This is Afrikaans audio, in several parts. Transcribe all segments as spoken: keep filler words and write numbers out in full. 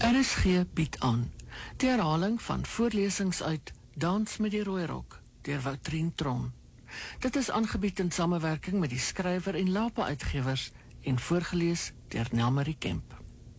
R S G bied aan die herhaling van voorlesings uit Dans met die Rooi Rok deur Woutrien Tron. Dit is aangebied in samewerking met die skrywer en Lapa uitgewers en voorgelees deur Nelmarie Kemp.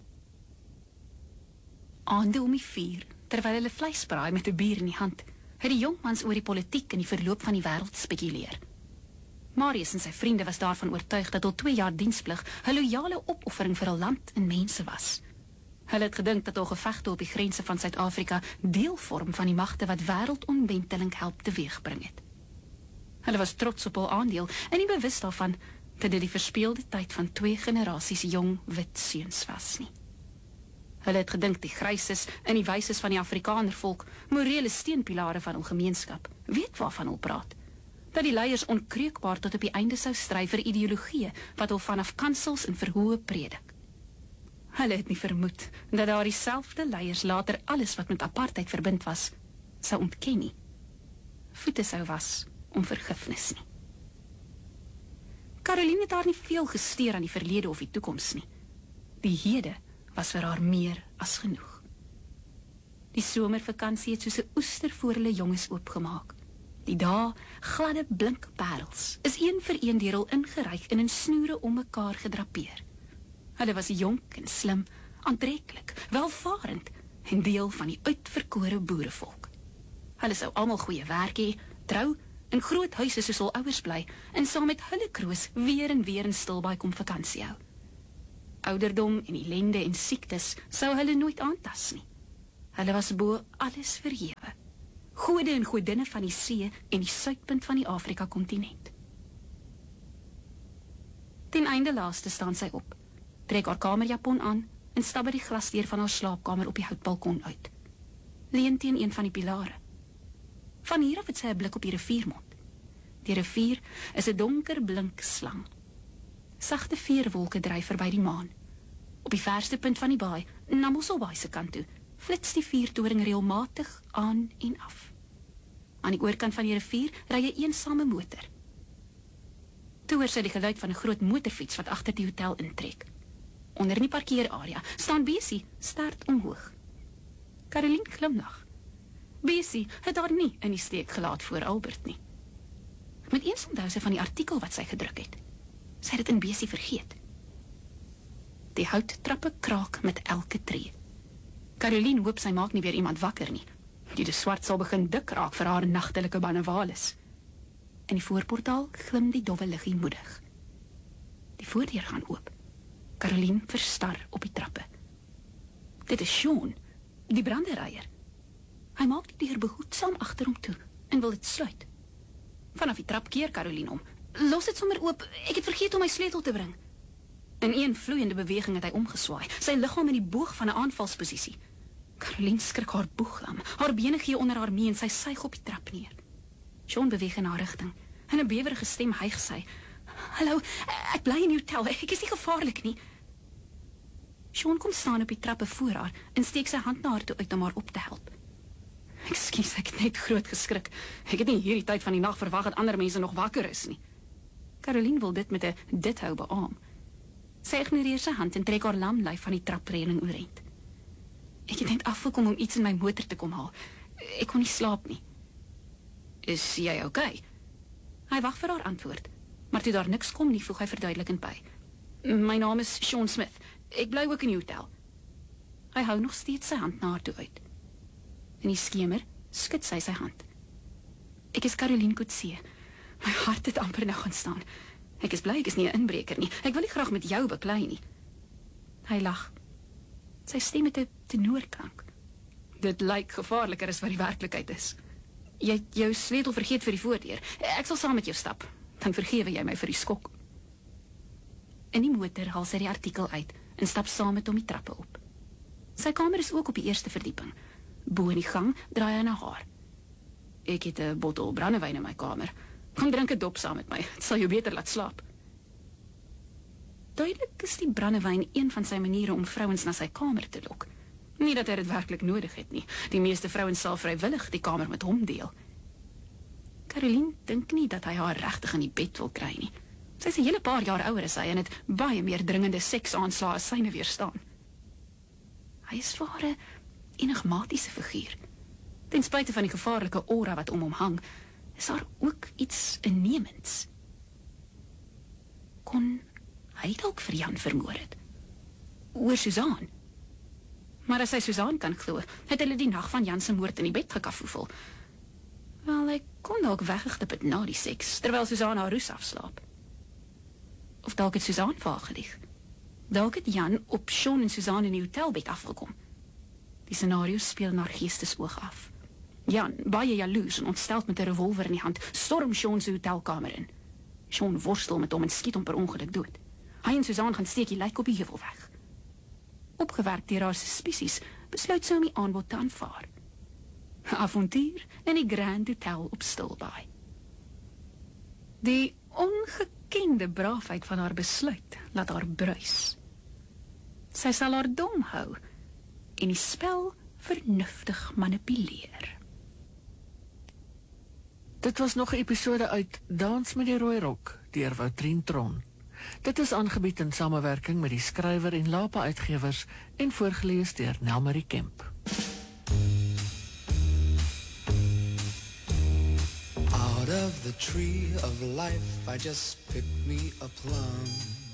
Aande om die vuur, terwyl hulle vleis braai met 'n bier in die hand, het die jongmans oor die politiek en die verloop van die wêreld spekuleer. Marius en sy vriende was daarvan oortuig dat al twee jaar diensplig 'n loyale opoffering vir hul land en mense was. Hulle het gedink dat al gevegte op die grense van Suid-Afrika deel vorm van die magte wat wêreldonwenteling help teweegbring het. Hulle was trots op hul aandeel en nie bewus daarvan dat dit die verspeelde tyd van twee generasies jong wit seuns was nie. Hulle het gedink die gryses en die wyses van die Afrikanervolk, morele steunpilare van hul gemeenskap, weet waarvan hulle praat. Dat die leiers onkreukbaar tot op die einde sou stry vir ideologieë wat hul vanaf kansels en verhoë predik. Hulle het nie vermoed dat daar dieselfde leiers later alles wat met apartheid verbind was, sou ontken nie. Voete sou was om vergifnis nie. Caroline het haar nie veel gesteer aan die verlede of die toekoms nie. Die hede was vir haar meer as genoeg. Die somervakansie het soos 'n oester voor hulle jonges oopgemaak. Die dae, gladde blink parels, is een vir een deur hul ingeryg en in snoere om mekaar gedrapeer. Hulle was jonk en slim, aantreklik, welvarend en deel van die uitverkore boerevolk. Hulle sou almal goeie werk hê, trou, in groot huise soos hul ouers bly en saam met hulle kroos weer en weer in Stilbaai kom vakansie hou. Ouderdom en ellende en siektes sou hulle nooit aantas nie. Hulle was bo alles verhewe. Gode en godinne van die see en die suidpunt van die Afrika-kontinent. Ten einde laaste staan sy op, trek haar kamerjapon aan en stap by die glasdeur van haar slaapkamer op die houtbalkon uit. Leun teen een van die pilare. Van hier af het sy 'n blik op die riviermond. Die rivier is 'n donker blink slang. Sagte veerwolke dryf verby die maan. Op die verste punt van die baai, na Mosselbaai se kant toe, flits die vuurtoring reëlmatig aan en af. Aan die oorkant van die rivier ry 'n eensame motor. Toe hoor sy die geluid van 'n groot motorfiets wat agter die hotel intrek. Onder in die parkeerarea staan Bessie start omhoog. Caroline glimlag. Bessie het haar nie in die steek gelaat voor Albert nie. Met eens onthou sy van die artikel wat sy gedruk het. Sy het dit in Bessie vergeet. Die houttrappe kraak met elke tree. Caroline hoop sy maak nie weer iemand wakker nie. Die de swart sal begin dik raak vir haar nagtelike bannewalis. In die voorportaal glim die dowwe liggie moedig. Die voordeur gaan oop. Caroline verstar op die trappe. Dit is Sean, die branderyer. Hy maak die deur behoedsaam agter hom toe en wil dit sluit. Vanaf die trap keer Caroline om. Los dit sommer oop, ek het vergeet om my sleutel te bring. In een vloeiende beweging het hy omgeswaai, sy liggaam in die boog van 'n aanvalsposisie. Caroline skrik haar boeglam, haar bene gee onder haar mee en sy suig op die trap neer. Sean beweeg in haar rigting. In 'n bewerige stem hyg sy: "Hallo, ek bly in die hotel, ek is nie gevaarlik nie." Sean kom staan op die trappe voor haar en steek sy hand na haar toe uit om haar op te help. "Ekskuus, ek het net groot geskrik. Ek het nie hierdie tyd van die nag verwag dat ander mense nog wakker is nie." Caroline wil dit met 'n dit hou beaam. Sy ignoreer sy hand en trek haar lam lyf van die trapreëling oorent. "Ek het net afgekom om iets in my motor te kom haal. Ek kon nie slaap nie." "Is jy okay?" Hy wag vir haar antwoord, maar toe daar niks kom nie, voeg hy verduidelikend by: "My naam is Sean Smith. Ek bly ook in die hotel." Hy hou nog steeds sy hand na haar toe uit. In die skemer skud sy sy hand. "Ek is Caroline Coetzee. My hart het amper nou gaan staan. Ek is bly ek is nie 'n inbreker nie. Ek wil nie graag met jou beklei nie." Hy lag. Sy stem het 'n tenoorklank. "Dit lyk gevaarliker as wat die werklikheid is. Jy het jou sleutel vergeet vir die voordeur. Ek sal saam met jou stap. Dan vergewe jy my vir die skok." In die motor haal sy die artikel uit en stap saam met hom die trappe op. Sy kamer is ook op die eerste verdieping. Bo in die gang draai hy na haar. "Ek het 'n bottel brandewyn in my kamer. Kom drink 'n dop saam met my. Dit sal jou beter laat slaap." Duidelik is die brandewyn een van sy maniere om vrouens na sy kamer te lok. Nie dat hy dit werklik nodig het nie. Die meeste vrouens sal vrywillig die kamer met hom deel. Caroline dink nie dat hy haar regtig in die bed wil kry nie. Sy is 'n hele paar jaar ouer as hy en het baie meer dringende seksaanslae as syne weerstaan. Hy is vir haar 'n enigmatiese figuur. Ten spyte van die gevaarlike aura wat om hom hang, is daar ook iets innemends. Kon hy dalk vir Jan vermoor het? Oor Susan? Maar as hy Susan kan glo, het hulle die nag van Jan se moord in die bed gekafoefel. Wel, hy kon dalk weggestip het na die seks, terwyl Susan haar roes afslaap. Of dalk het Susan vir haar gelieg. Dalk het Jan op Sean en Susan in die hotelbed afgekom. Die scenario speel in haar geestesoog af. Jan, baie jaloers en ontsteld met 'n revolver in die hand, storm Sean se hotelkamer in. Sean worstel met hom en skiet hom per ongeluk dood. Hy en Susan gaan steek die lijk op die heuwel weg. Opgewerk deur haar suspisies, besluit sy om die aanbod te aanvaar. 'n Avontuur in die Grand Hotel op Stilbaai. Die ongekende braafheid van haar besluit laat haar bruis. Sy sal haar dom hou en die spel vernuftig manipuleer. Dit was nog 'n episode uit Dans met die Rooi Rok deur Woutrien Tron. Dit is aangebied in samewerking met die skrywer en Lapa Uitgewers en voorgeles deur Nelmarie Kemp. Out of the tree of life I just picked me a plum.